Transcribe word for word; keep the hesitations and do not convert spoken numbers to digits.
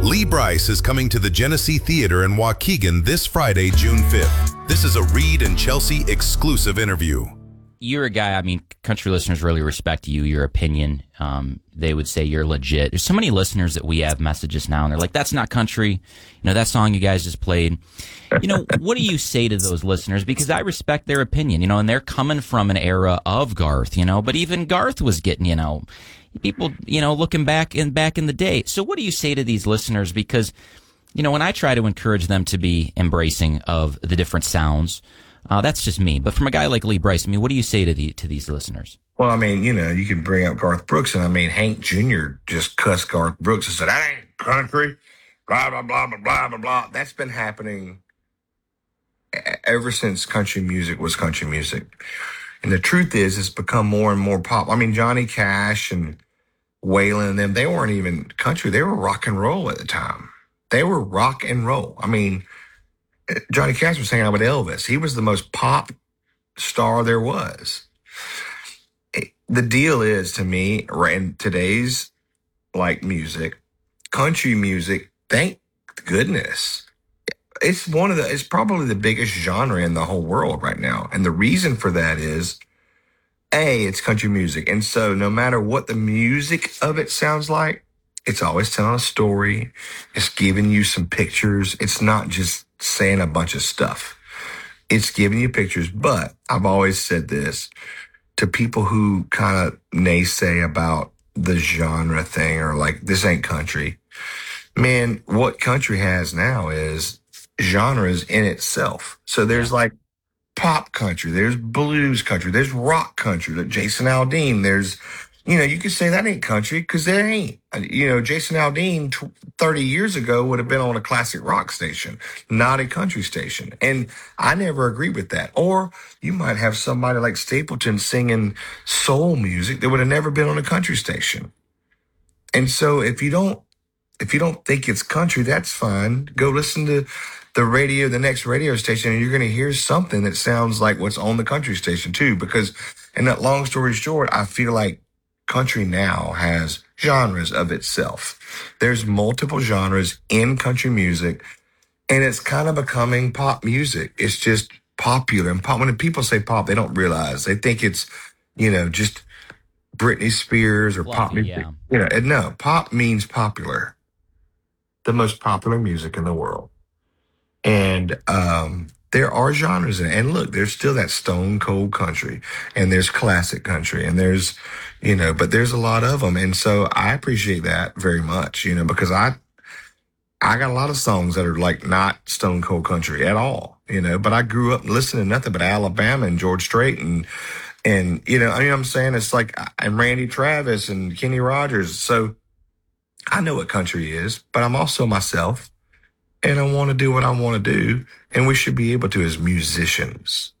Lee Brice is coming to the Genesee Theater in Waukegan this Friday, June fifth. This is a Reed and Chelsea exclusive interview. You're a guy, I mean, country listeners really respect you, your opinion. Um, they would say you're legit. There's so many listeners that we have messages now, and they're like, that's not country. You know, that song you guys just played. You know, what do you say to those listeners? Because I respect their opinion, you know, and they're coming from an era of Garth, you know, but even Garth was getting, you know, people, you know, looking back in, back in the day. So what do you say to these listeners? Because, you know, when I try to encourage them to be embracing of the different sounds, Uh, that's just me. But from a guy like Lee Brice, I mean, what do you say to the to these listeners? Well, I mean, you know, you can bring up Garth Brooks, and I mean, Hank Junior just cussed Garth Brooks and said, that ain't country, blah, blah, blah, blah, blah, blah, blah. That's been happening ever since country music was country music. And the truth is, it's become more and more pop. I mean, Johnny Cash and Waylon and them, they weren't even country. They were rock and roll at the time. They were rock and roll. I mean, Johnny Cash was hanging out with Elvis. He was the most pop star there was. The deal is, to me, in today's like music, country music, thank goodness, it's one of the, it's probably the biggest genre in the whole world right now. And the reason for that is, A, it's country music. And so no matter what the music of it sounds like, it's always telling a story. It's giving you some pictures. It's not just saying a bunch of stuff. It's giving you pictures. But I've always said this to people who kind of naysay about the genre thing or like, this ain't country. Man, what country has now is genres in itself. So there's like pop country, there's blues country, there's rock country, like Jason Aldean, there's, you know, you could say that ain't country because there ain't. You know, Jason Aldean t- thirty years ago would have been on a classic rock station, not a country station. And I never agree with that. Or you might have somebody like Stapleton singing soul music that would have never been on a country station. And so if you don't, if you don't think it's country, that's fine. Go listen to the radio, the next radio station, and you're going to hear something that sounds like what's on the country station too. Because, and that long story short, I feel like country now has genres of itself. There's multiple genres in country music, and it's kind of becoming pop music. It's just popular. And pop, when people say pop, they don't realize. They think it's, you know, just Britney Spears or Fluffy, pop music. yeah. You know, and no, pop means popular. The most popular music in the world. And um, there are genres in it. And look, there's still that stone cold country, and there's classic country, and there's, you know, but there's a lot of them. And so I appreciate that very much, you know, because I, I got a lot of songs that are like not stone cold country at all, you know, but I grew up listening to nothing but Alabama and George Strait and, and, you know, I mean, I'm saying it's like, and Randy Travis and Kenny Rogers. So I know what country is, but I'm also myself, and I want to do what I want to do. And we should be able to as musicians.